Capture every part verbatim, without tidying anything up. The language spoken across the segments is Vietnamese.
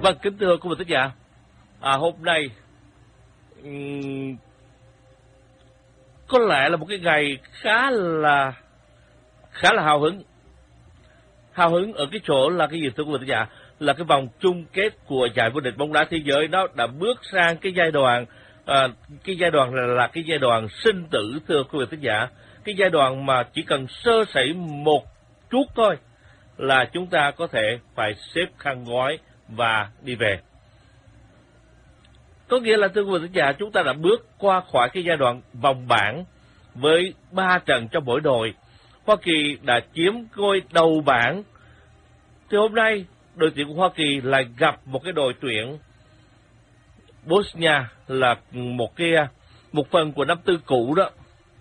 Vâng, kính thưa quý vị thính giả, à, hôm nay um, có lẽ là một cái ngày khá là khá là hào hứng. Hào hứng ở cái chỗ là cái gì thưa quý vị thính giả? Là cái vòng chung kết của giải vô địch bóng đá thế giới nó đã bước sang cái giai đoạn à, cái giai đoạn là, là cái giai đoạn sinh tử thưa quý vị thính giả. Cái giai đoạn mà chỉ cần sơ sẩy một chút thôi là chúng ta có thể phải xếp khăn gói và đi về. Có nghĩa là thưa quý vị thính giả, chúng ta đã bước qua khỏi cái giai đoạn vòng bảng với ba trận cho mỗi đội. Hoa Kỳ đã chiếm ngôi đầu bảng. Thì hôm nay đội tuyển của Hoa Kỳ lại gặp một cái đội tuyển Bosnia là một cái một phần của năm tư cũ đó.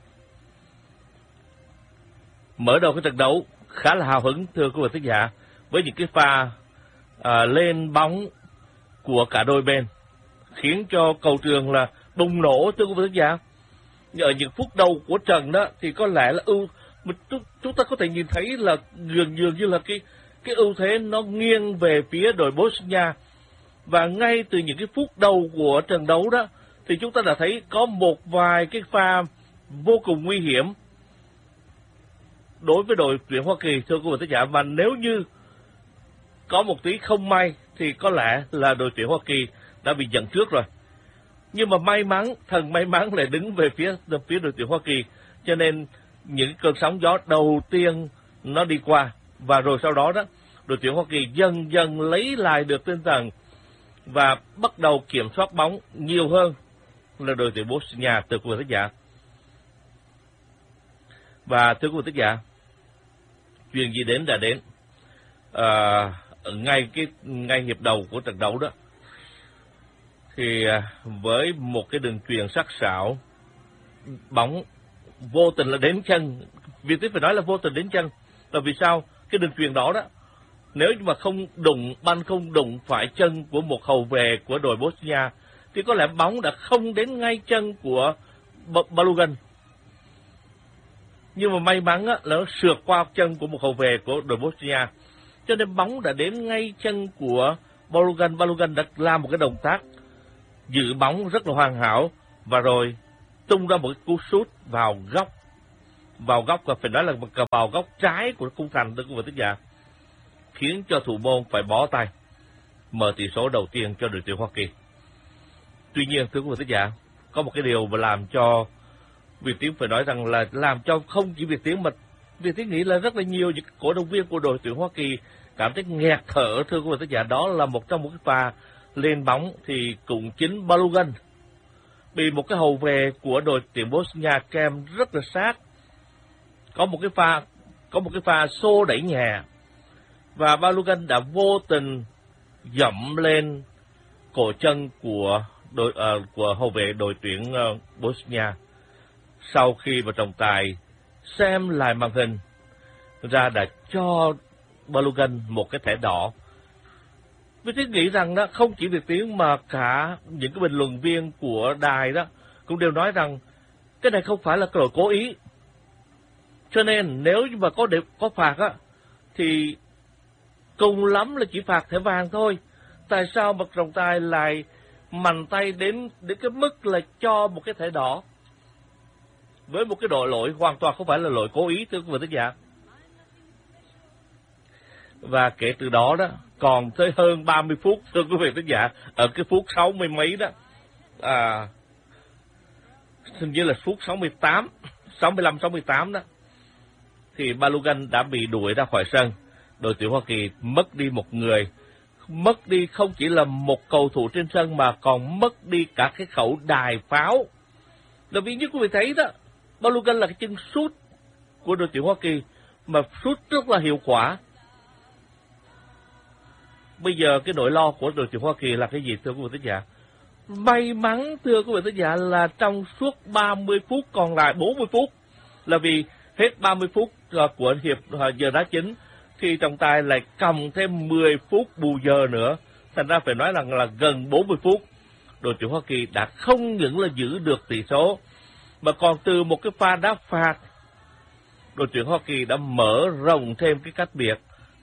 Mở đầu cái trận đấu khá là hào hứng thưa quý vị thính giả, với những cái pha à, lên bóng của cả đôi bên khiến cho cầu trường là bùng nổ thưa quý vị thính giả. Ở những phút đầu của trận đó thì có lẽ là ưu chúng ta có thể nhìn thấy là dường dường như là cái cái ưu thế nó nghiêng về phía đội Bosnia. Và ngay từ những cái phút đầu của trận đấu đó thì chúng ta đã thấy có một vài cái pha vô cùng nguy hiểm đối với đội tuyển Hoa Kỳ thưa quý vị thính giả. Và nếu như có một tí không may thì có lẽ là đội tuyển Hoa Kỳ đã bị dẫn trước rồi. Nhưng mà may mắn, thần may mắn lại đứng về phía phía đội tuyển Hoa Kỳ, cho nên những cơn sóng gió đầu tiên nó đi qua, và rồi sau đó đó đội tuyển Hoa Kỳ dần dần lấy lại được tinh thần và bắt đầu kiểm soát bóng nhiều hơn là đội tuyển Bosnia từ quý vị thính giả. Và thưa quý vị thính giả, chuyện gì đến đã đến. À, ngay cái ngay hiệp đầu của trận đấu đó thì với một cái đường chuyền sắc sảo, bóng vô tình là đến chân. Việc tiếp phải nói là vô tình đến chân là vì sao? Cái đường chuyền đó đó, nếu mà không đụng, banh không đụng phải chân của một hậu vệ của đội Bosnia thì có lẽ bóng đã không đến ngay chân của Balogun. Nhưng mà may mắn á, là nó sượt qua chân của một hậu vệ của đội Bosnia, cho nên bóng đã đến ngay chân của Balogun. Balogun đã làm một cái động tác giữ bóng rất là hoàn hảo và rồi tung ra một cái cú sút vào góc, vào góc và phải nói là vào góc trái của khung thành của quý vị giả, khiến cho thủ môn phải bó tay, mở tỷ số đầu tiên cho đội tuyển Hoa Kỳ. Tuy nhiên thưa quý vị giả, có một cái điều mà làm cho Việt Tiến phải nói rằng là làm cho không chỉ Việt Tiến mà Việt Tiến nghĩ là rất là nhiều những cổ động viên của đội tuyển Hoa Kỳ cảm thấy nghẹt thở thưa quý vị giả. Đó là một trong một cái pha lên bóng thì cũng chính Balogun bị một cái hậu vệ của đội tuyển Bosnia kèm rất là sát. Có một cái pha có một cái pha xô đẩy nhẹ và Balogun đã vô tình dẫm lên cổ chân của đội uh, của hậu vệ đội tuyển uh, Bosnia. Sau khi mà trọng tài xem lại màn hình ra đã cho Balogun một cái thẻ đỏ. Việt Tiến nghĩ rằng đó không chỉ Việt Tiến mà cả những cái bình luận viên của đài đó cũng đều nói rằng cái này không phải là cái lỗi cố ý. Cho nên nếu mà có để có phạt á thì cùng lắm là chỉ phạt thẻ vàng thôi. Tại sao mà trọng tài lại mạnh tay đến đến cái mức là cho một cái thẻ đỏ với một cái đội lỗi hoàn toàn không phải là lỗi cố ý thưa quý vị thính giả. Và kể từ đó đó còn tới hơn ba mươi phút thưa quý vị thính giả, ở cái phút sáu mươi mấy đó, à, hình như là phút sáu mươi tám, sáu mươi lăm, sáu mươi tám đó, thì Balogun đã bị đuổi ra khỏi sân. Đội tuyển Hoa Kỳ mất đi một người, mất đi không chỉ là một cầu thủ trên sân mà còn mất đi cả cái khẩu đài pháo. Là vì như quý vị thấy đó, Balogun là cái chân sút của đội tuyển Hoa Kỳ mà sút rất là hiệu quả. Bây giờ cái nỗi lo của đội tuyển Hoa Kỳ là cái gì thưa quý vị thính giả? May mắn thưa quý vị thính giả là trong suốt ba mươi phút còn lại, bốn mươi phút, là vì hết ba mươi phút của hiệp giờ đá chính thì trọng tài lại cầm thêm mười phút bù giờ nữa. Thành ra phải nói rằng là gần bốn mươi phút đội tuyển Hoa Kỳ đã không những là giữ được tỷ số mà còn từ một cái pha đá phạt, đội tuyển Hoa Kỳ đã mở rộng thêm cái cách biệt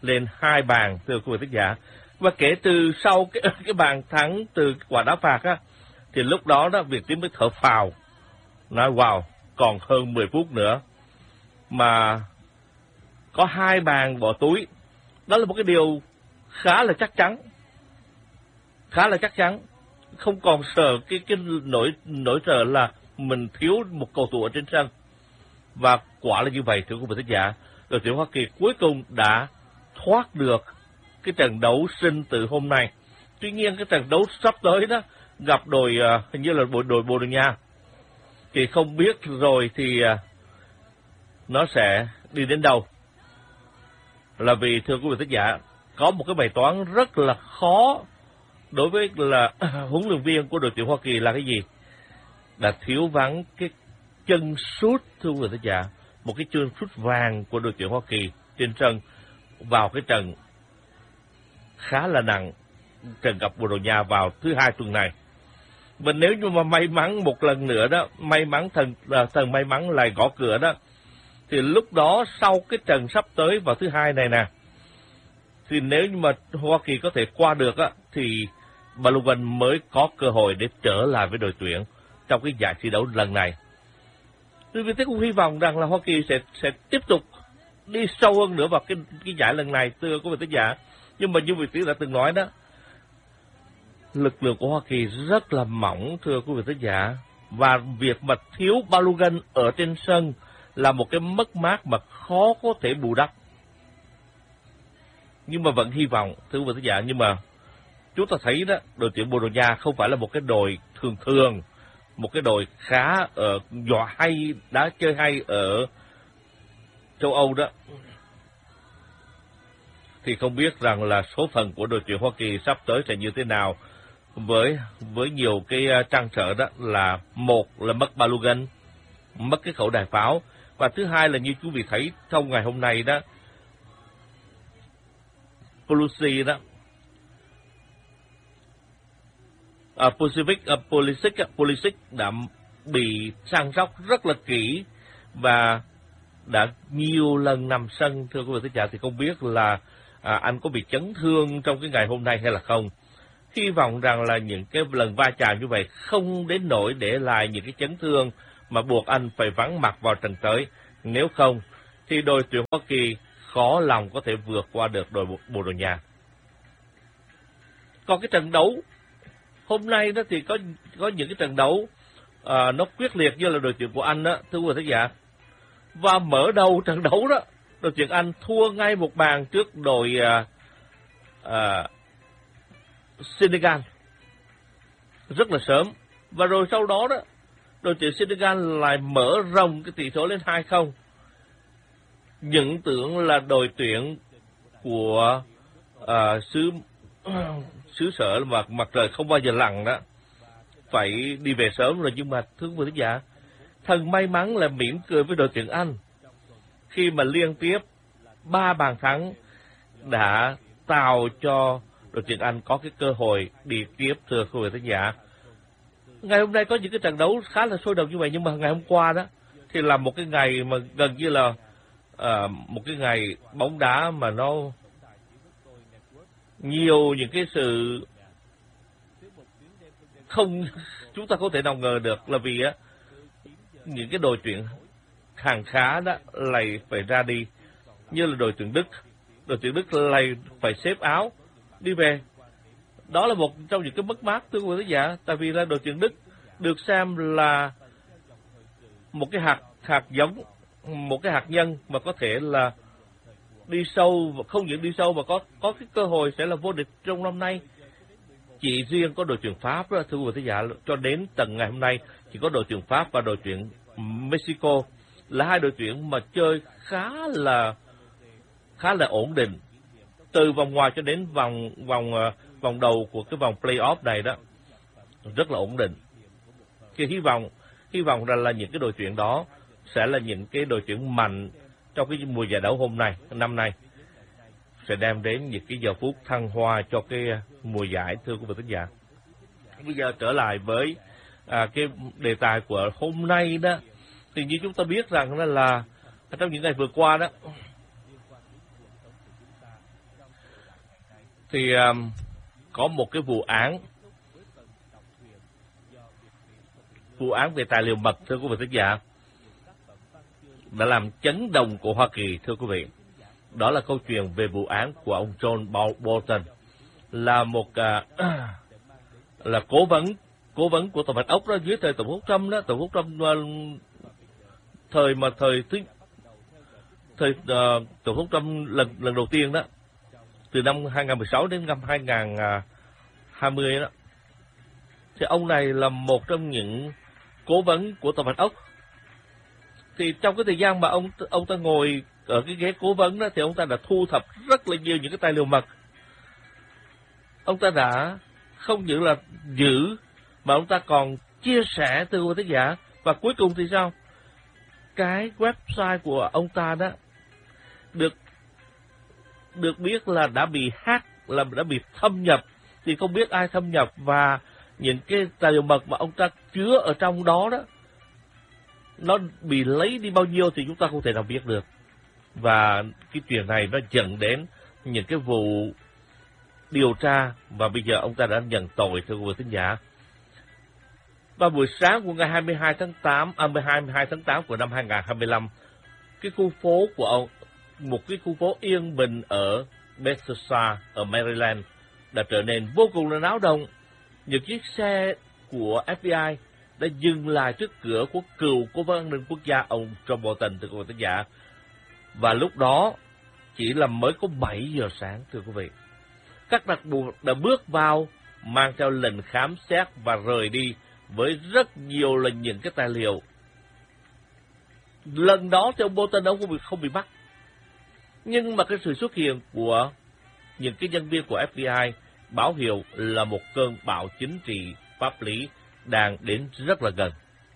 lên hai bàn, thưa quý vị thính giả. Và kể từ sau cái cái bàn thắng từ quả đá phạt á, thì lúc đó đó Việt Tím mới thở phào, nói wow, còn hơn mười phút nữa mà có hai bàn bỏ túi. Đó là một cái điều khá là chắc chắn, khá là chắc chắn, không còn sợ cái cái nỗi nỗi sợ là mình thiếu một cầu thủ ở trên sân. Và quả là như vậy, thưa quý vị thính giả, đội tuyển Hoa Kỳ cuối cùng đã thoát được cái trận đấu sinh tử hôm nay. Tuy nhiên cái trận đấu sắp tới đó gặp đội uh, hình như là đội đội Bồ Đào Nha, thì không biết rồi thì uh, nó sẽ đi đến đâu. Là vì thưa quý vị thính giả, có một cái bài toán rất là khó đối với là huấn luyện viên của đội tuyển Hoa Kỳ là cái gì? Là thiếu vắng cái chân sút, thưa quý vị thính giả, một cái chân sút vàng của đội tuyển Hoa Kỳ trên sân vào cái trận khá là nặng, trận gặp Bồ Đào Nha vào thứ hai tuần này. Và nếu như mà may mắn một lần nữa đó, may mắn thần thần may mắn lại gõ cửa đó, thì lúc đó sau cái trận sắp tới vào thứ hai này nè, thì nếu như mà Hoa Kỳ có thể qua được á, thì Balogun mới có cơ hội để trở lại với đội tuyển trong cái giải thi đấu lần này. Tôi vì thế cũng hy vọng rằng là Hoa Kỳ sẽ sẽ tiếp tục đi sâu hơn nữa vào cái cái giải lần này, thưa quý vị thính giả. Nhưng mà như vị trí đã từng nói đó, lực lượng của Hoa Kỳ rất là mỏng, thưa quý vị thính giả, và việc mà thiếu Balogun ở trên sân là một cái mất mát mà khó có thể bù đắp. Nhưng mà vẫn hy vọng, thưa quý vị thính giả, nhưng mà chúng ta thấy đó, đội tuyển Bồ Đào Nha không phải là một cái đội thường thường, một cái đội khá ở giỏi hay, đá chơi hay ở châu Âu đó. Thì không biết rằng là số phận của đội tuyển Hoa Kỳ sắp tới sẽ như thế nào, với với nhiều cái trăn trở đó là một là mất Balogun, mất cái khẩu đài pháo, và thứ hai là như quý vị thấy trong ngày hôm nay đó, Pelosi đó, à, Pacific, à, Pulisic, Pulisic đã bị săn sóc rất là kỹ và đã nhiều lần nằm sân, thưa quý vị thính giả. Thì không biết là à, anh có bị chấn thương trong cái ngày hôm nay hay là không. Hy vọng rằng là những cái lần va chạm như vậy không đến nỗi để lại những cái chấn thương mà buộc anh phải vắng mặt vào trận tới. Nếu không thì đội tuyển Hoa Kỳ khó lòng có thể vượt qua được đội Bồ Đào Nha. Còn cái trận đấu hôm nay đó thì có có những cái trận đấu à, nó quyết liệt như là đội tuyển của Anh đó, thưa quý vị thính giả. Và mở đầu trận đấu đó, đội tuyển Anh thua ngay một bàn trước đội à, à, Senegal rất là sớm. Và rồi sau đó đó, đội tuyển Senegal lại mở rộng cái tỷ số lên hai không. Những tưởng là đội tuyển của à, xứ xứ sở mà mặt trời không bao giờ lặn đó phải đi về sớm rồi, nhưng mà thưa quý vị thính giả, thần may mắn là mỉm cười với đội tuyển Anh khi mà liên tiếp ba bàn thắng đã tạo cho đội tuyển Anh có cái cơ hội đi tiếp, thưa quý vị thính giả. Ngày hôm nay có những cái trận đấu khá là sôi động như vậy, nhưng mà ngày hôm qua đó thì là một cái ngày mà gần như là uh, một cái ngày bóng đá mà nó nhiều những cái sự không chúng ta không thể nào ngờ được, là vì á những cái đội tuyển hàng khá đó lại phải ra đi, như là đội tuyển Đức. Đội tuyển Đức lại phải xếp áo đi về. Đó là một trong những cái mất mát, thưa quý vị giả, tại vì là đội tuyển Đức được xem là một cái hạt hạt giống, một cái hạt nhân mà có thể là đi sâu, và không những đi sâu mà có có cái cơ hội sẽ là vô địch trong năm nay. Chỉ riêng có đội tuyển Pháp đó, thưa quý vị giả, cho đến tận ngày hôm nay chỉ có đội tuyển Pháp và đội tuyển Mexico là hai đội tuyển mà chơi khá là khá là ổn định từ vòng ngoài cho đến vòng vòng vòng đầu của cái vòng playoff này đó, rất là ổn định. Thì hy vọng hy vọng rằng là những cái đội tuyển đó sẽ là những cái đội tuyển mạnh trong cái mùa giải đấu hôm nay, năm nay, sẽ đem đến những cái giờ phút thăng hoa cho cái mùa giải, thưa quý vị thính giả. Bây giờ trở lại với à, cái đề tài của hôm nay đó, thì như chúng ta biết rằng đó là trong những ngày vừa qua đó, thì um, có một cái vụ án, vụ án về tài liệu mật, thưa quý vị thính giả, đã làm chấn động của Hoa Kỳ, thưa quý vị. Đó là câu chuyện về vụ án của ông John Bolton, là một uh, là cố vấn cố vấn của Tổng thống Úc đó, dưới thời Tổng thống Trump đó, Tổng thống Trump uh, thời mà thời thứ thời uh, Tổng thống Trump lần lần đầu tiên đó, từ năm hai không một sáu đến năm hai không hai không đó, thì ông này là một trong những cố vấn của Tổng thống Úc. Thì trong cái thời gian mà ông ông ta ngồi ở cái ghế cố vấn đó, thì ông ta đã thu thập rất là nhiều những cái tài liệu mật. Ông ta đã không những là giữ mà ông ta còn chia sẻ từ quý thính giả. Và cuối cùng thì sao? Cái website của ông ta đó được được biết là đã bị hack, là đã bị thâm nhập, thì không biết ai thâm nhập, và những cái tài liệu mật mà ông ta chứa ở trong đó đó, nó bị lấy đi bao nhiêu thì chúng ta không thể nào biết được. Và cái chuyện này nó dẫn đến những cái vụ điều tra, và bây giờ ông ta đã nhận tội, thưa quý vị thính giả. Và buổi sáng của ngày hai mươi hai tháng tám, à, hai mươi hai tháng tám của năm hai không hai lăm, cái khu phố của ông, một cái khu phố yên bình ở Bethesda, ở Maryland, đã trở nên vô cùng là náo động. Những chiếc xe của ép bê i đã dừng lại trước cửa của cựu cố vấn an ninh quốc gia ông John Bolton, thưa quý vị thính giả. Và lúc đó chỉ là mới có bảy giờ sáng, thưa quý vị. Các đặc vụ đã bước vào, mang theo lệnh khám xét và rời đi với rất nhiều là những cái tài liệu. Lần đó thì ông Bolton ông không bị, không bị bắt. Nhưng mà cái sự xuất hiện của những cái nhân viên của ép bê i báo hiệu là một cơn bão chính trị pháp lý đang đến rất là gần.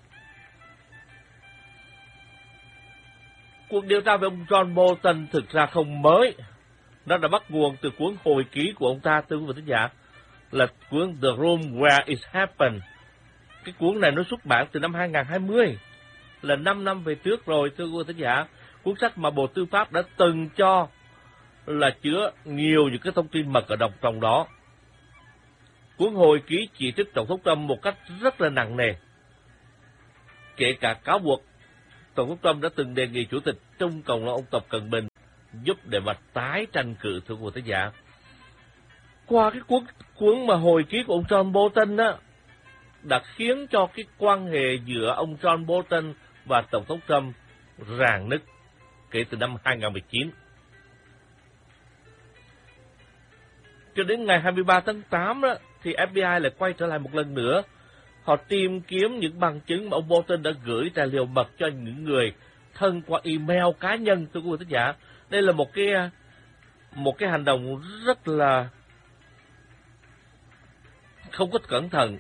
Cuộc điều tra về ông John Bolton thực ra không mới. Nó đã bắt nguồn từ cuốn hồi ký của ông ta, thưa quý vị thính giả, là cuốn The Room Where It Happened. Cái cuốn này nó xuất bản từ năm hai không hai không, là năm năm về trước rồi, thưa quý vị thính giả. Cuốn sách mà Bộ Tư pháp đã từng cho là chứa nhiều những cái thông tin mật ở trong đó. Cuốn hồi ký chỉ trích Tổng thống Trump một cách rất là nặng nề. Kể cả cáo buộc Tổng thống Trump đã từng đề nghị Chủ tịch Trung Cộng là ông Tập Cận Bình giúp để mà tái tranh cử, thưa quý vị thính giả. Qua cái cuốn cuốn mà hồi ký của ông John Bolton á, đã khiến cho cái quan hệ giữa ông John Bolton và Tổng thống Trump rạn nứt kể từ năm hai không một chín. Cho đến ngày hai mươi ba tháng tám đó, thì ép bê i lại quay trở lại một lần nữa. Họ tìm kiếm những bằng chứng mà ông Bolton đã gửi tài liệu mật cho những người thân qua email cá nhân, thưa quý vị thính giả. Đây là một cái một cái hành động rất là không có cẩn thận.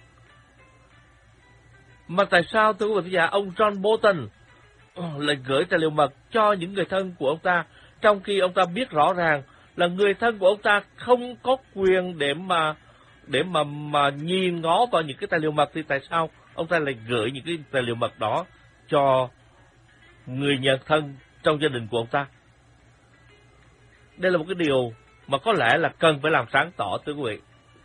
Mà tại sao, thưa quý vị thính giả, ông John Bolton lại gửi tài liệu mật cho những người thân của ông ta, trong khi ông ta biết rõ ràng là người thân của ông ta không có quyền để mà để mà mà nhìn ngó vào những cái tài liệu mật, thì tại sao ông ta lại gửi những cái tài liệu mật đó cho người nhân thân trong gia đình của ông ta? Đây là một cái điều mà có lẽ là cần phải làm sáng tỏ, thưa quý vị.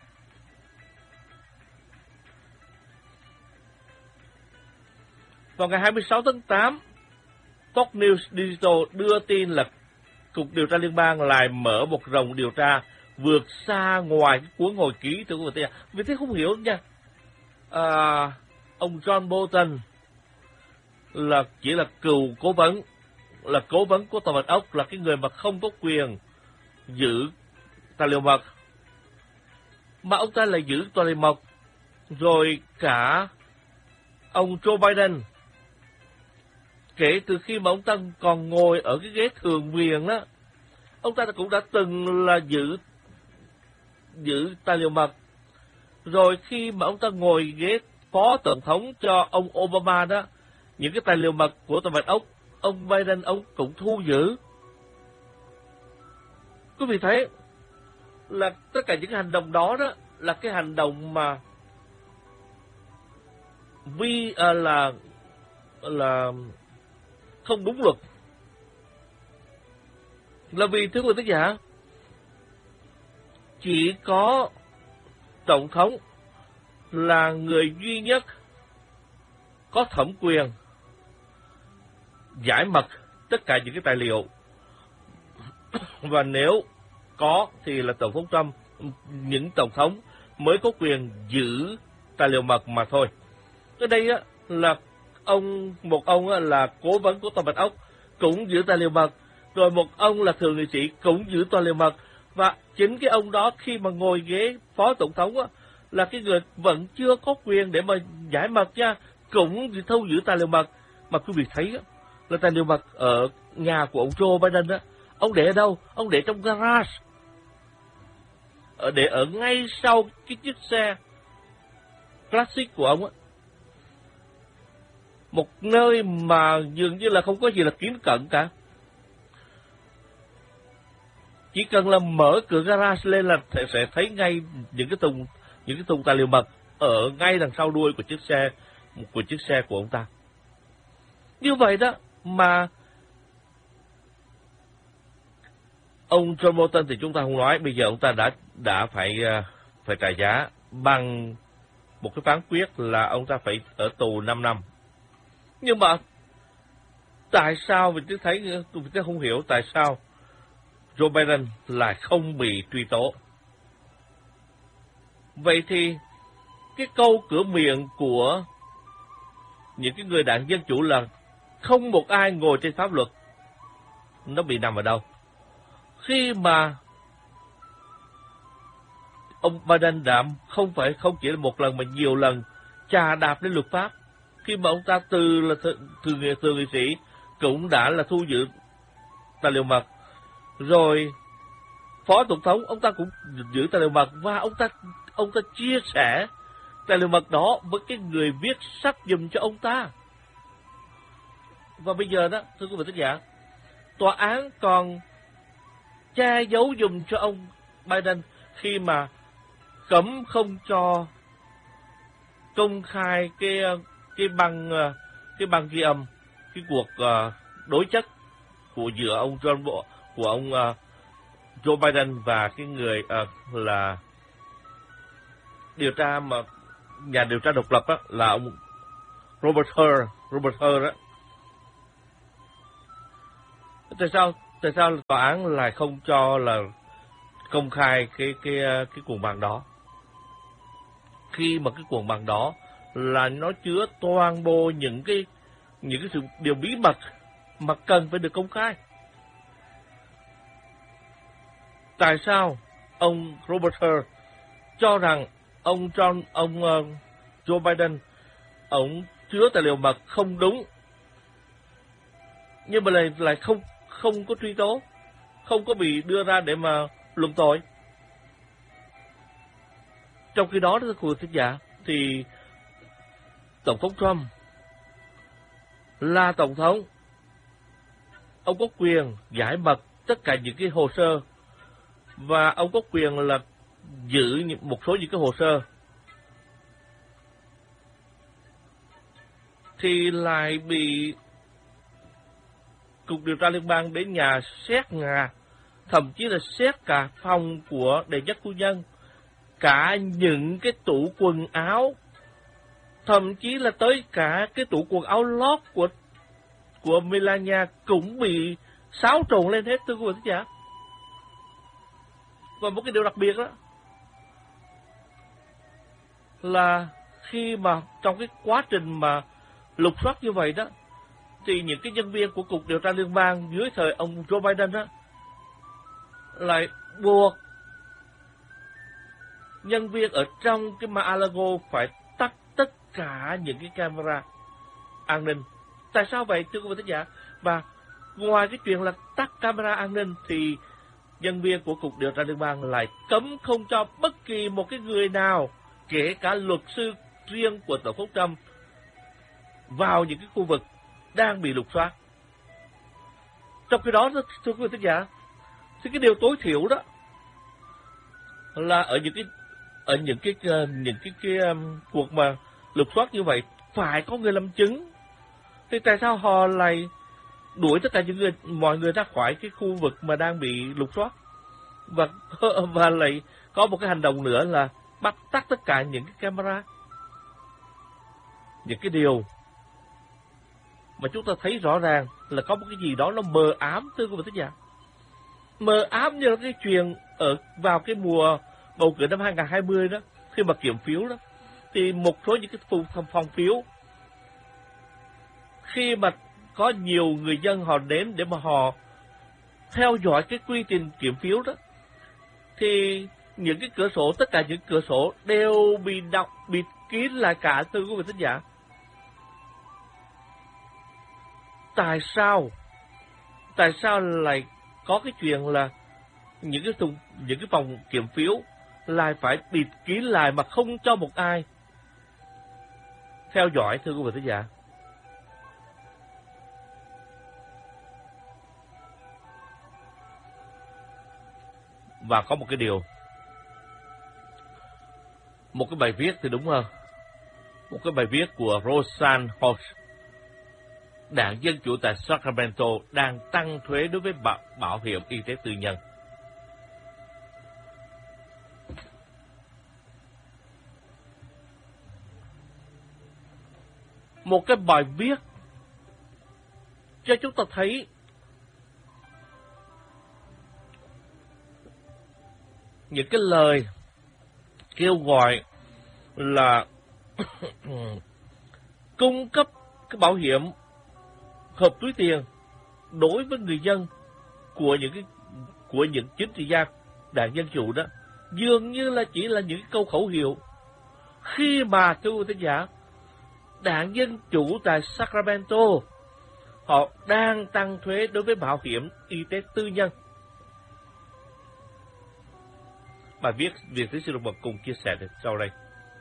Vào ngày hai mươi sáu tháng tám, Fox News Digital đưa tin là Cục Điều tra Liên bang lại mở một rộng điều tra vượt xa ngoài cái cuốn hồi ký, thưa quý vị. Vì thế không hiểu nha. À, ông John Bolton là chỉ là cựu cố vấn, là cố vấn của Tổng thống Úc, là cái người mà không có quyền giữ tài liệu mật, mà ông ta lại giữ tài liệu mật. Rồi cả ông Joe Biden, kể từ khi mà ông ta còn ngồi ở cái ghế thượng viện đó, ông ta cũng đã từng là giữ giữ tài liệu mật. Rồi khi mà ông ta ngồi ghế phó tổng thống cho ông Obama đó, những cái tài liệu mật của Tổng thống Úc, ông Biden ông cũng thu giữ. Quý vị thấy là tất cả những hành động đó đó là cái hành động mà vi à, là là không đúng luật. Là vì thưa quý vị thính giả, chỉ có Tổng thống là người duy nhất có thẩm quyền giải mật tất cả những cái tài liệu. Và nếu có thì là Tổng thống Trump, những Tổng thống mới có quyền giữ tài liệu mật mà thôi. Ở đây á, là ông một ông á, là cố vấn của Tòa Bạch Ốc cũng giữ tài liệu mật, rồi một ông là thượng nghị sĩ cũng giữ tài liệu mật, và chính cái ông đó khi mà ngồi ghế phó tổng thống á, là cái người vẫn chưa có quyền để mà giải mật nha, cũng thu giữ tài liệu mật. Mà quý vị thấy á, là tài liệu mật ở nhà của ông Joe Biden á, ông để ở đâu? Ông để trong garage, ở để ở ngay sau cái chiếc xe classic của ông á, một nơi mà dường như là không có gì là kín cẩn cả. Chỉ cần là mở cửa garage lên là sẽ thấy ngay những cái thùng những cái thùng tài liệu mật ở ngay đằng sau đuôi của chiếc xe của chiếc xe của ông ta. Như vậy đó mà ông John Bolton thì chúng ta không nói, bây giờ ông ta đã đã phải phải trả giá bằng một cái phán quyết là ông ta phải ở tù năm năm. Nhưng mà tại sao mình cứ thấy mình cứ không hiểu tại sao Joe Biden lại không bị truy tố. Vậy thì cái câu cửa miệng của những cái người đảng Dân Chủ là không một ai ngồi trên pháp luật, nó bị nằm ở đâu? Khi mà ông Biden đã không phải không chỉ là một lần mà nhiều lần chà đạp lên luật pháp, khi mà ông ta từ là thường thường nghị sĩ cũng đã là thu giữ tài liệu mật, rồi phó tổng thống ông ta cũng giữ tài liệu mật, và ông ta ông ta chia sẻ tài liệu mật đó với cái người viết sách giùm cho ông ta. Và bây giờ đó, thưa quý vị thính giả, tòa án còn che giấu giùm cho ông Biden khi mà cấm không cho công khai cái cái băng cái băng ghi âm cái cuộc đối chất của giữa ông John Bộ của ông uh, Joe Biden và cái người uh, là điều tra mà nhà điều tra độc lập á, là ông Robert Hur, Robert Hur á. Tại sao tại sao tòa án lại không cho là công khai cái cái cái cuồng bằng đó, khi mà cái cuồng bằng đó là nó chứa toàn bộ những cái những cái sự điều bí mật mà cần phải được công khai? Tại sao ông Robert Hur cho rằng ông John ông uh, Joe Biden ông chứa tài liệu mật không đúng, nhưng mà lại lại không không có truy tố, không có bị đưa ra để mà luận tội? Trong khi đó, thưa quý vị thính giả, thì Tổng thống Trump là Tổng thống, ông có quyền giải mật tất cả những cái hồ sơ, và ông có quyền là giữ một số những cái hồ sơ, thì lại bị Cục Điều tra Liên bang đến nhà xét nhà, thậm chí là xét cả phòng của đệ nhất phu nhân, cả những cái tủ quần áo, thậm chí là tới cả cái tủ quần áo lót của của Melania cũng bị xáo trộn lên hết, thưa quý vị thính giả. Và một cái điều đặc biệt đó là khi mà trong cái quá trình mà lục soát như vậy đó, thì những cái nhân viên của Cục Điều tra Liên bang dưới thời ông Joe Biden đó lại buộc nhân viên ở trong cái Mar-a-Lago phải tắt tất cả những cái camera an ninh. Tại sao vậy, thưa quý vị thính giả? Và ngoài cái chuyện là tắt camera an ninh thì nhân viên của Cục Điều tra Liên bang lại cấm không cho bất kỳ một cái người nào, kể cả luật sư riêng của Tổng thống Trump, vào những cái khu vực đang bị lục soát. Trong khi đó, thưa quý vị thính giả, thì cái điều tối thiểu đó là ở những cái ở những cái những cái cái um, cuộc mà lục soát như vậy phải có người làm chứng. Thì tại sao họ lại đuổi tất cả những người mọi người ra khỏi cái khu vực mà đang bị lục soát, và và lại có một cái hành động nữa là bắt tắt tất cả những cái camera. Những cái điều mà chúng ta thấy rõ ràng là có một cái gì đó nó mờ ám, thưa quý vị thính giả. Mờ ám như là cái chuyện ở vào cái mùa bầu cử năm hai không hai không đó, khi mà kiểm phiếu đó, thì một số những cái phòng phiếu, khi mà có nhiều người dân họ đến để mà họ theo dõi cái quy trình kiểm phiếu đó, thì những cái cửa sổ, tất cả những cửa sổ đều bị đọc, bịt kín lại cả, thưa quý vị thính giả. Tại sao? Tại sao lại có cái chuyện là những cái thùng, những cái phòng kiểm phiếu lại phải bịt kín lại mà không cho một ai theo dõi, thưa quý vị thính giả? Và có một cái điều, một cái bài viết thì đúng hơn, một cái bài viết của Roseanne Holt, Đảng Dân Chủ tại Sacramento đang tăng thuế đối với bảo, bảo hiểm y tế tư nhân. Một cái bài viết cho chúng ta thấy những cái lời kêu gọi là cung cấp cái bảo hiểm hợp túi tiền đối với người dân của những cái của những chính trị gia Đảng Dân Chủ đó, dường như là chỉ là những câu khẩu hiệu, khi mà thưa quý thính giả, Đảng Dân Chủ tại Sacramento họ đang tăng thuế đối với bảo hiểm y tế tư nhân. Bài viết Việt Thế Sư Đồng cùng chia sẻ được sau đây.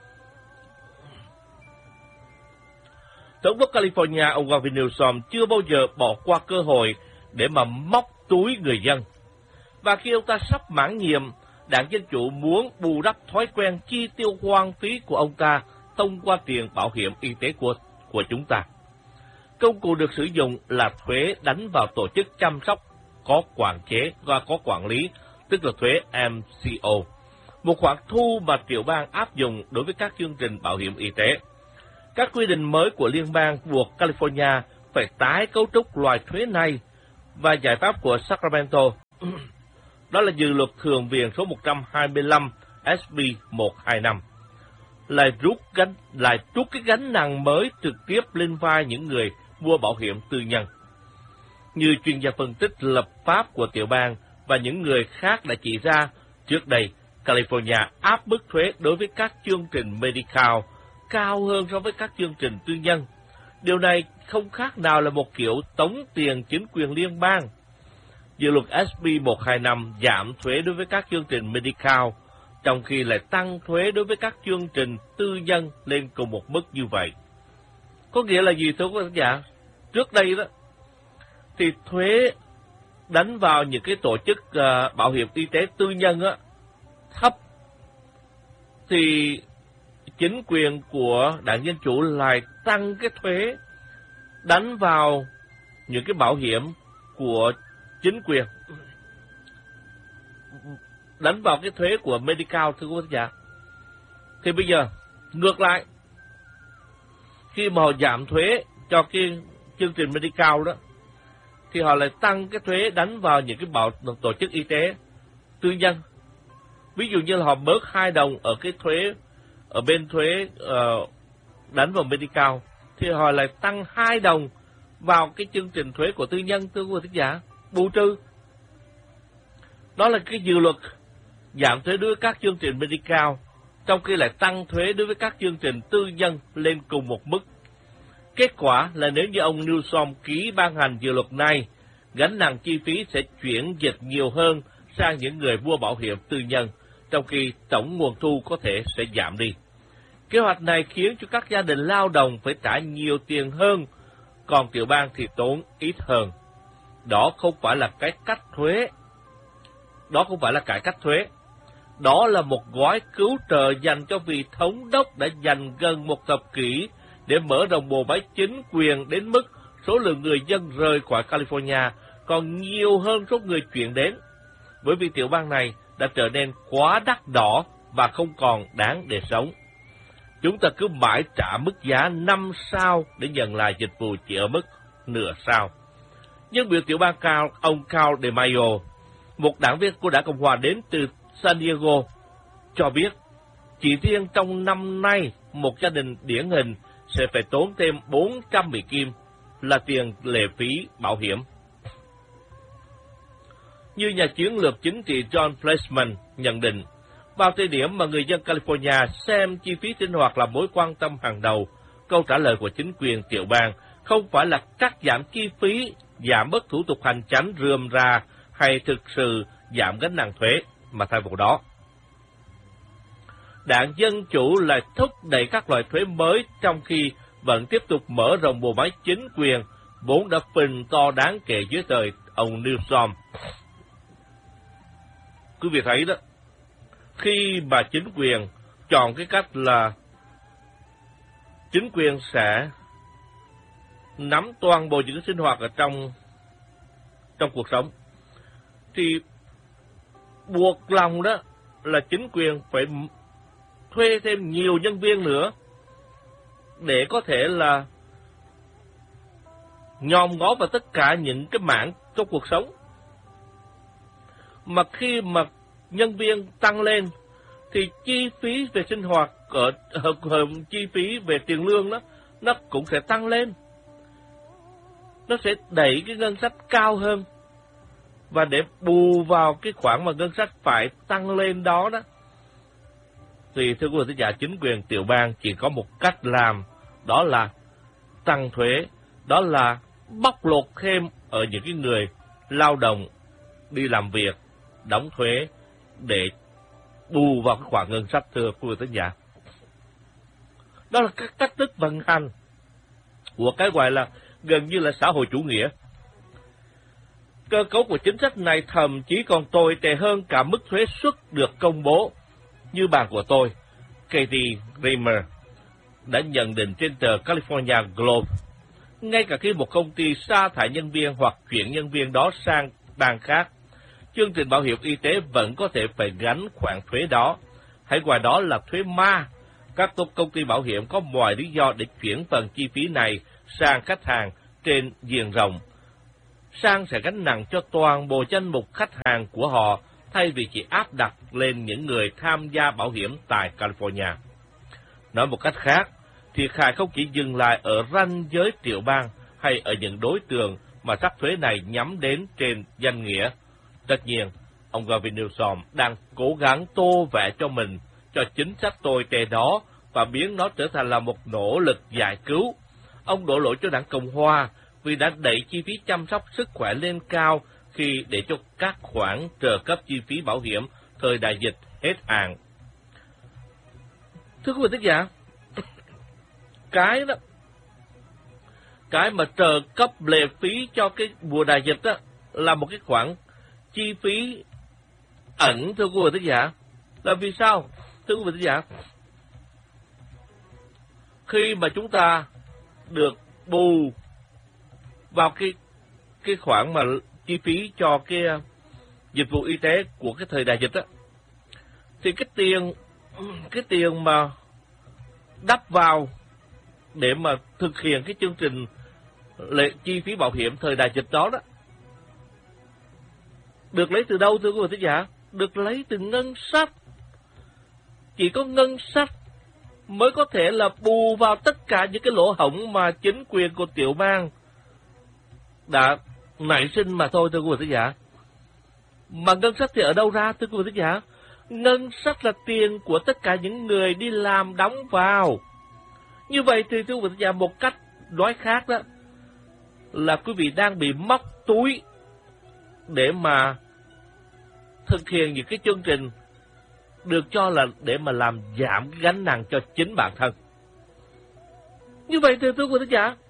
Thống đốc California ông Gavin Newsom chưa bao giờ bỏ qua cơ hội để mà móc túi người dân. Và khi ông ta sắp mãn nhiệm, Đảng Dân Chủ muốn bù đắp thói quen chi tiêu hoang phí của ông ta thông qua tiền bảo hiểm y tế của, của chúng ta. Công cụ được sử dụng là thuế đánh vào tổ chức chăm sóc có quản chế và có quản lý, tức là thuế em xê o, một khoản thu mà tiểu bang áp dụng đối với các chương trình bảo hiểm y tế. Các quy định mới của liên bang buộc California phải tái cấu trúc loại thuế này, và giải pháp của Sacramento đó là dự luật Thượng viện số một trăm hai mươi lăm S B một trăm hai mươi lăm lại rút gánh lại trút cái gánh nặng mới trực tiếp lên vai những người mua bảo hiểm tư nhân. Như chuyên gia phân tích lập pháp của tiểu bang và những người khác đã chỉ ra, trước đây California áp mức thuế đối với các chương trình Medicaid cao hơn so với các chương trình tư nhân. Điều này không khác nào là một kiểu tống tiền chính quyền liên bang. Dự luật S B một trăm hai mươi lăm giảm thuế đối với các chương trình Medicaid, trong khi lại tăng thuế đối với các chương trình tư nhân lên cùng một mức như vậy. Có nghĩa là gì thưa quý khán giả? Trước đây đó, thì thuế đánh vào những cái tổ chức uh, bảo hiểm y tế tư nhân á, thấp, thì chính quyền của Đảng Dân Chủ lại tăng cái thuế đánh vào những cái bảo hiểm của chính quyền, đánh vào cái thuế của Medicaid, thưa quý khán giả. Thì bây giờ ngược lại, khi mà họ giảm thuế cho cái chương trình Medicaid đó, thì họ lại tăng cái thuế đánh vào những cái bảo tổ chức y tế tư nhân. Ví dụ như là họ bớt hai đồng ở cái thuế, ở bên thuế uh, đánh vào Medicaid, thì họ lại tăng hai đồng vào cái chương trình thuế của tư nhân, thưa quý vị thính giả, bù trừ. Đó là cái dự luật giảm thuế đối với các chương trình Medicaid, trong khi lại tăng thuế đối với các chương trình tư nhân lên cùng một mức. Kết quả là nếu như ông Newsom ký ban hành dự luật này, gánh nặng chi phí sẽ chuyển dịch nhiều hơn sang những người mua bảo hiểm tư nhân, trong khi tổng nguồn thu có thể sẽ giảm đi. Kế hoạch này khiến cho các gia đình lao động phải trả nhiều tiền hơn, còn tiểu bang thì tốn ít hơn. Đó không phải là cái cách thuế. Đó không phải là cải cách thuế. Đó là một gói cứu trợ dành cho vị thống đốc đã dành gần một thập kỷ để mở rộng bộ máy chính quyền đến mức số lượng người dân rời khỏi California còn nhiều hơn số người chuyển đến. Bởi vì tiểu bang này đã trở nên quá đắt đỏ và không còn đáng để sống. Chúng ta cứ mãi trả mức giá năm sao để nhận lại dịch vụ chỉ ở mức nửa sao. Nhưng biểu tiểu bang Cal, ông Carl de Mayo, một đảng viên của Đảng Cộng Hòa đến từ San Diego, cho biết chỉ riêng trong năm nay, một gia đình điển hình sẽ phải tốn thêm bốn trăm Mỹ Kim là tiền lệ phí bảo hiểm. Như nhà chiến lược chính trị John Fleischman nhận định, vào thời điểm mà người dân California xem chi phí sinh hoạt là mối quan tâm hàng đầu, câu trả lời của chính quyền tiểu bang không phải là cắt giảm chi phí, giảm bớt thủ tục hành chánh rườm rà hay thực sự giảm gánh nặng thuế, mà thay vào đó, Đảng Dân Chủ lại thúc đẩy các loại thuế mới trong khi vẫn tiếp tục mở rộng bộ máy chính quyền vốn đã phình to đáng kể dưới thời ông Newsom. Quý vị thấy đó, khi mà chính quyền chọn cái cách là chính quyền sẽ nắm toàn bộ những cái sinh hoạt ở trong trong cuộc sống, thì buộc lòng đó là chính quyền phải thuê thêm nhiều nhân viên nữa để có thể là nhòm ngó vào tất cả những cái mảng trong cuộc sống. Mà khi mà nhân viên tăng lên thì chi phí về sinh hoạt, ở, ở, ở chi phí về tiền lương đó nó cũng sẽ tăng lên. Nó sẽ đẩy cái ngân sách cao hơn, và để bù vào cái khoản mà ngân sách phải tăng lên đó đó, thì thưa quý vị thính giả, chính quyền tiểu bang chỉ có một cách làm, đó là tăng thuế, đó là bóc lột thêm ở những cái người lao động đi làm việc, đóng thuế để bù vào cái khoản ngân sách, thưa quý vị thính giả. Đó là các cách thức vận hành của cái gọi là gần như là xã hội chủ nghĩa. Cơ cấu của chính sách này thậm chí còn tồi tệ hơn cả mức thuế suất được công bố. Như bạn của tôi, Katie Reimer, đã nhận định trên tờ California Globe, ngay cả khi một công ty sa thải nhân viên hoặc chuyển nhân viên đó sang bang khác, chương trình bảo hiểm y tế vẫn có thể phải gánh khoản thuế đó. Hãy gọi đó là thuế ma. Các công ty bảo hiểm có mọi lý do để chuyển phần chi phí này sang khách hàng trên diện rộng. Sang sẽ gánh nặng cho toàn bộ danh mục khách hàng của họ, thay vì chỉ áp đặt lên những người tham gia bảo hiểm tại California. Nói một cách khác, thiệt hại không chỉ dừng lại ở ranh giới tiểu bang hay ở những đối tượng mà sắc thuế này nhắm đến trên danh nghĩa. Tất nhiên, ông Gavin Newsom đang cố gắng tô vẽ cho mình cho chính sách tồi tệ đó và biến nó trở thành là một nỗ lực giải cứu. Ông đổ lỗi cho Đảng Cộng Hòa vì đã đẩy chi phí chăm sóc sức khỏe lên cao khi để cho các khoản trợ cấp chi phí bảo hiểm thời đại dịch hết hạn. Thưa quý vị thính giả, cái đó, cái mà trợ cấp lệ phí cho cái mùa đại dịch đó là một cái khoản chi phí ẩn, thưa quý vị thính giả. Là vì sao? Thưa quý vị thính giả, khi mà chúng ta được bù vào cái cái khoản mà chi phí cho cái dịch vụ y tế của cái thời đại dịch á, thì cái tiền cái tiền mà đắp vào để mà thực hiện cái chương trình lệ chi phí bảo hiểm thời đại dịch đó đó được lấy từ đâu, thưa quý vị thính giả? Được lấy từ ngân sách. Chỉ có ngân sách mới có thể là bù vào tất cả những cái lỗ hổng mà chính quyền của tiểu bang đã nảy sinh mà thôi, thưa quý vị thính giả. Mà ngân sách thì ở đâu ra, thưa quý vị thính giả? Ngân sách là tiền của tất cả những người đi làm đóng vào. Như vậy thì thưa quý vị thính giả, một cách nói khác đó là quý vị đang bị móc túi để mà thực hiện những cái chương trình được cho là để mà làm giảm cái gánh nặng cho chính bản thân. Như vậy thì thưa quý vị thính giả,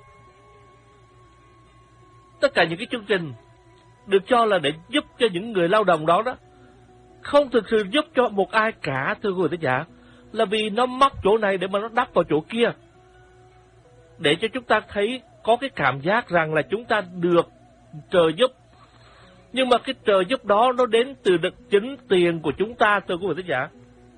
tất cả những cái chương trình được cho là để giúp cho những người lao động đó đó không thực sự giúp cho một ai cả, thưa quý vị thính giả, là vì nó móc chỗ này để mà nó đắp vào chỗ kia, để cho chúng ta thấy có cái cảm giác rằng là chúng ta được trợ giúp, Nhưng mà cái trợ giúp đó nó đến từ được chính tiền của chúng ta, thưa quý vị thính giả.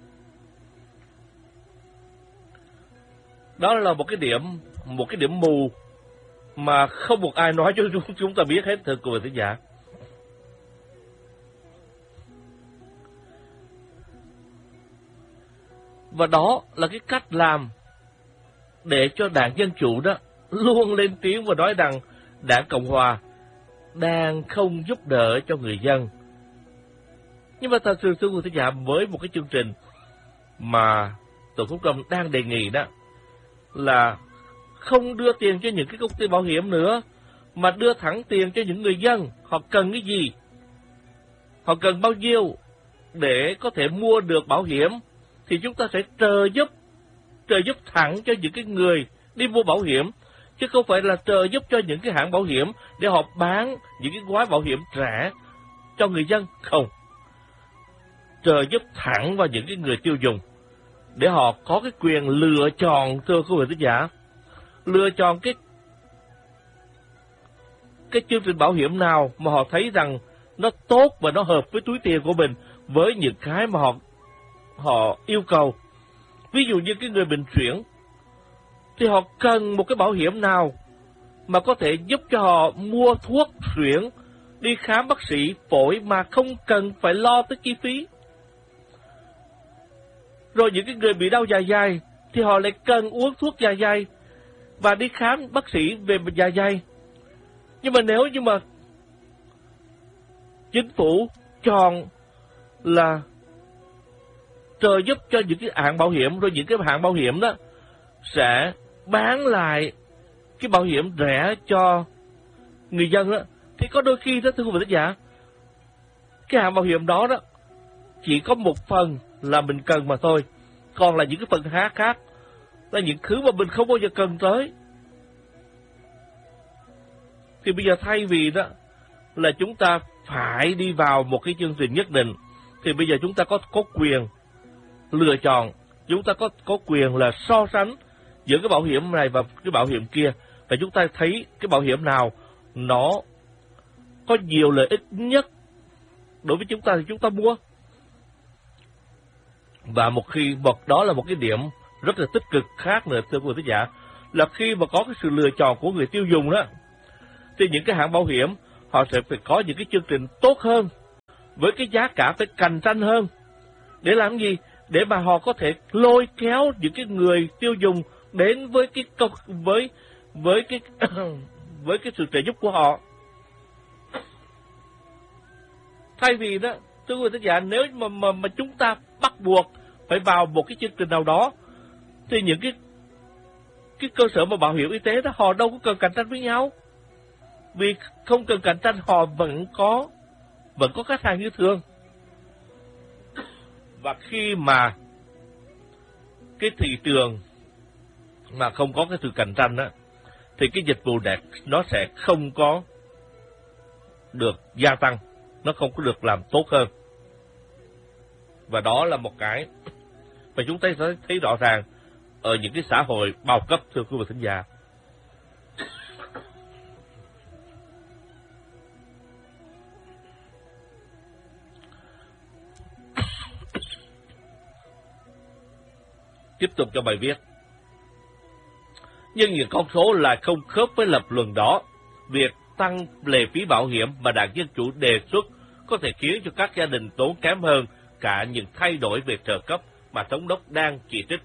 Đó là một cái điểm, một cái điểm mù mà không một ai nói cho chúng ta biết hết, thưa quý vị thính giả. Và đó là cái cách làm để cho Đảng Dân Chủ đó luôn lên tiếng và nói rằng Đảng Cộng Hòa đang không giúp đỡ cho người dân. Nhưng mà thật sự thưa quý vị thính giả, với một cái chương trình mà Tổ Phúc Công đang đề nghị đó là không đưa tiền cho những cái công ty bảo hiểm nữa, mà đưa thẳng tiền cho những người dân. Họ cần cái gì, họ cần bao nhiêu để có thể mua được bảo hiểm, thì chúng ta sẽ trợ giúp, trợ giúp thẳng cho những cái người đi mua bảo hiểm, chứ không phải là trợ giúp cho những cái hãng bảo hiểm để họ bán những cái gói bảo hiểm rẻ cho người dân. Không, trợ giúp thẳng vào những cái người tiêu dùng để họ có cái quyền lựa chọn, thưa quý vị thính giả, lựa chọn cái cái chương trình bảo hiểm nào mà họ thấy rằng nó tốt và nó hợp với túi tiền của mình, với những cái mà họ họ yêu cầu. Ví dụ như cái người bệnh suyễn thì họ cần một cái bảo hiểm nào mà có thể giúp cho họ mua thuốc suyễn, đi khám bác sĩ phổi mà không cần phải lo tới chi phí. Rồi những cái người bị đau dạ dày thì họ lại cần uống thuốc dạ dày và đi khám bác sĩ về dạ dày. Nhưng mà nếu như mà chính phủ chọn là trợ giúp cho những cái hãng bảo hiểm, rồi những cái hãng bảo hiểm đó sẽ bán lại cái bảo hiểm rẻ cho người dân đó, thì có đôi khi đó, thưa quý vị thính giả, cái hãng bảo hiểm đó đó chỉ có một phần là mình cần mà thôi, còn là những cái phần khác khác là những thứ mà mình không bao giờ cần tới. Thì bây giờ thay vì đó là chúng ta phải đi vào một cái chương trình nhất định, thì bây giờ chúng ta có có quyền lựa chọn, chúng ta có có quyền là so sánh giữa cái bảo hiểm này và cái bảo hiểm kia, và chúng ta thấy cái bảo hiểm nào nó có nhiều lợi ích nhất đối với chúng ta thì chúng ta mua. Và một khi một đó là một cái điểm rất là tích cực khác nữa, thưa quý vị thính giả, là khi mà có cái sự lựa chọn của người tiêu dùng đó, thì những cái hãng bảo hiểm họ sẽ phải có những cái chương trình tốt hơn, với cái giá cả phải cạnh tranh hơn. Để làm gì? Để mà họ có thể lôi kéo những cái người tiêu dùng đến với cái công với với cái với cái sự trợ giúp của họ. Thay vì đó, thưa quý vị thính giả, nếu mà mà mà chúng ta bắt buộc phải vào một cái chương trình nào đó, thì những cái cái cơ sở mà bảo hiểm y tế đó họ đâu có cần cạnh tranh với nhau. Vì không cần cạnh tranh, họ vẫn có vẫn có khách hàng như thường. Và khi mà cái thị trường mà không có cái sự cạnh tranh đó, thì cái dịch vụ này nó sẽ không có được gia tăng, nó không có được làm tốt hơn. Và đó là một cái mà chúng ta sẽ thấy rõ ràng ở những cái xã hội bao cấp, thưa quý vị thính giả. Tiếp tục cho bài viết. Nhưng những con số lại không khớp với lập luận đó. Việc tăng lệ phí bảo hiểm mà Đảng Dân Chủ đề xuất có thể khiến cho các gia đình tốn kém hơn cả những thay đổi về trợ cấp mà Thống đốc đang chỉ trích.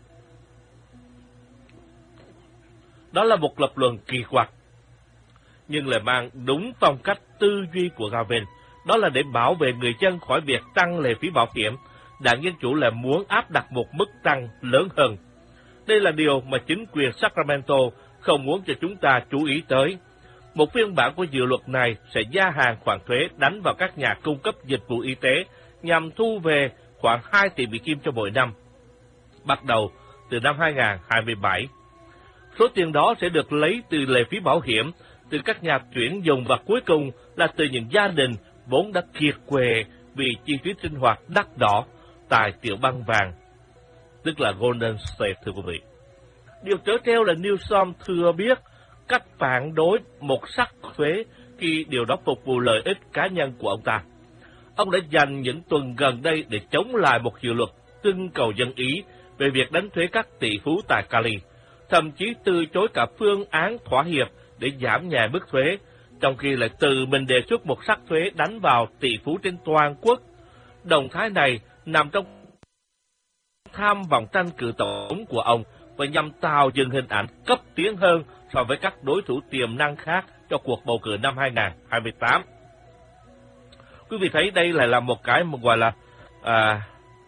Đó là một lập luận kỳ quặc, nhưng lại mang đúng phong cách tư duy của Gavin. Đó là để bảo vệ người dân khỏi việc tăng lệ phí bảo hiểm. Đảng Dân Chủ là muốn áp đặt một mức tăng lớn hơn. Đây là điều mà chính quyền Sacramento không muốn cho chúng ta chú ý tới. Một phiên bản của dự luật này sẽ gia hạn khoản thuế đánh vào các nhà cung cấp dịch vụ y tế nhằm thu về khoảng hai tỷ Mỹ Kim cho mỗi năm, bắt đầu từ năm hai nghìn không trăm hai mươi bảy. Số tiền đó sẽ được lấy từ lệ phí bảo hiểm, từ các nhà tuyển dụng và cuối cùng là từ những gia đình vốn đã kiệt quệ vì chi phí sinh hoạt đắt đỏ tại tiểu bang vàng, tức là Golden State, thưa quý vị. Điều trớ trêu là Newsom thừa biết cách phản đối một sắc thuế khi điều đó phục vụ lợi ích cá nhân của ông ta. Ông đã dành những tuần gần đây để chống lại một dự luật trưng cầu dân Ý về việc đánh thuế các tỷ phú tại Cali, thậm chí từ chối cả phương án thỏa hiệp để giảm nhẹ mức thuế, trong khi lại tự mình đề xuất một sắc thuế đánh vào tỷ phú trên toàn quốc. Động thái này nằm trong tham vọng tranh cử tổng của ông và nhằm tạo dựng hình ảnh cấp tiến hơn so với các đối thủ tiềm năng khác cho cuộc bầu cử năm hai không hai tám. Quý vị thấy đây lại là một cái mà gọi là à,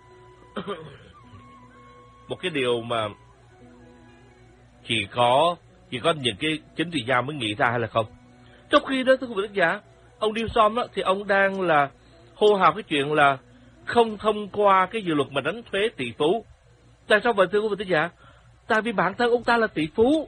một cái điều mà chỉ có chỉ có những cái chính trị gia mới nghĩ ra hay là không? Trong khi đó, thưa quý vị khán giả, ông Newsom đó, thì ông đang là hô hào cái chuyện là không thông qua cái dự luật mà đánh thuế tỷ phú. Tại sao vậy thưa quý vị khán giả? Tại vì bản thân ông ta là tỷ phú.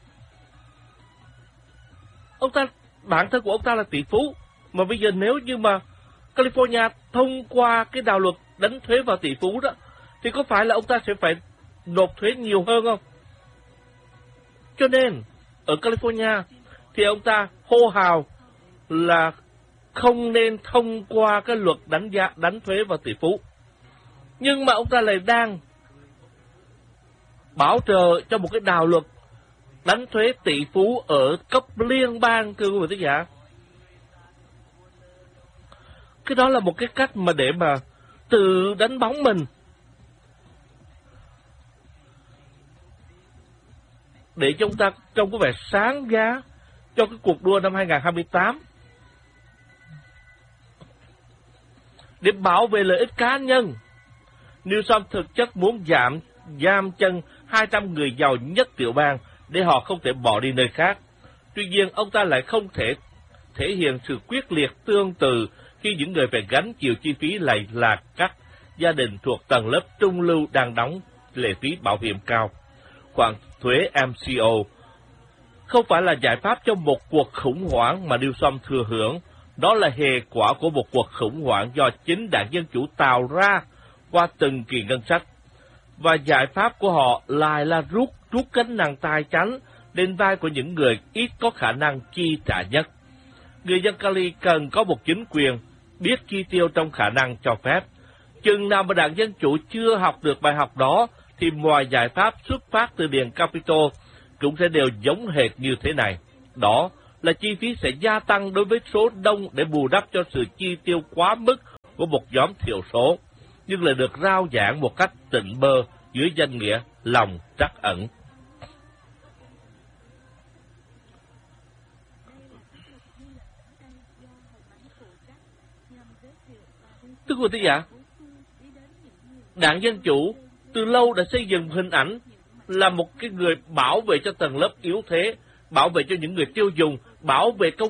Ông ta, bản thân của ông ta là tỷ phú. Mà bây giờ nếu như mà California thông qua cái đạo luật đánh thuế vào tỷ phú đó, thì có phải là ông ta sẽ phải nộp thuế nhiều hơn không? Cho nên, ở California, thì ông ta hô hào là không nên thông qua cái luật đánh giá đánh thuế vào tỷ phú. Nhưng mà ông ta lại đang bảo trợ cho một cái đạo luật đánh thuế tỷ phú ở cấp liên bang, thưa quý vị khán giả. Cái đó là một cái cách mà để mà tự đánh bóng mình, để chúng ta trông có vẻ sáng giá cho cái cuộc đua năm hai không hai tám, để bảo vệ lợi ích cá nhân. Newsom thực chất muốn giảm giam chân hai trăm người giàu nhất tiểu bang để họ không thể bỏ đi nơi khác. Tuy nhiên, ông ta lại không thể thể hiện sự quyết liệt tương tự khi những người phải gánh chịu chi phí lại là các gia đình thuộc tầng lớp trung lưu đang đóng lệ phí bảo hiểm cao. Khoản thuế em xê o không phải là giải pháp cho một cuộc khủng hoảng mà Newsom thừa hưởng. Đó là hệ quả của một cuộc khủng hoảng do chính đảng Dân Chủ tạo ra qua từng kỳ ngân sách. Và giải pháp của họ lại là rút rút gánh nặng tài chánh lên vai của những người ít có khả năng chi trả nhất. Người dân Cali cần có một chính quyền biết chi tiêu trong khả năng cho phép. Chừng nào mà đảng Dân Chủ chưa học được bài học đó, thì mọi giải pháp xuất phát từ Điện Capitol cũng sẽ đều giống hệt như thế này. Đó là chi phí sẽ gia tăng đối với số đông để bù đắp cho sự chi tiêu quá mức của một nhóm thiểu số, nhưng lại được rao giảng một cách tỉnh bơ dưới danh nghĩa lòng trắc ẩn. Thưa quý vị giả, đảng Dân Chủ từ lâu đã xây dựng hình ảnh là một cái người bảo vệ cho tầng lớp yếu thế, bảo vệ cho những người tiêu dùng, bảo vệ công